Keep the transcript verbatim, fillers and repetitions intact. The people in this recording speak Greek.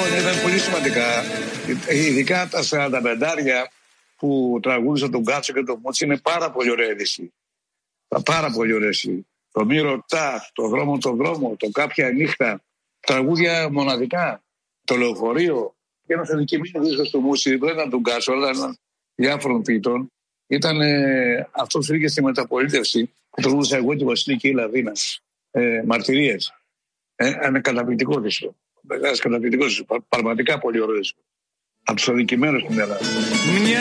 χρόνια ήταν πολύ σημαντικά. Ειδικά τα σαρανταπεντάρια που τραγούδισαν τον Κάτσο και τον Μούτσι είναι πάρα πολύ ωραία είδηση. Πάρα πολύ ωραία είδηση. Το Μη ρωτά, το δρόμο το δρόμο, το Κάποια νύχτα. Τραγούδια μοναδικά. Το Λεωφορείο. Και ένα αδικημένο δίσκο του Μούτσι, δεν ήταν τον Κάτσο, αλλά ήταν διάφορων ποιητών. Ήταν ε, αυτό που βγήκε στη μεταπολίτευση που τραγούδισα εγώ και η Βασίλη και η Λαδίνα. Ε, Μαρτυρίες. Ε, ένα καταπληκτικό δίσκο. Ένα καταπληκτικό δίσκο. Πραγματικά πολύ ωραίο δίσκο. Από του αδικημένου στην Ελλάδα.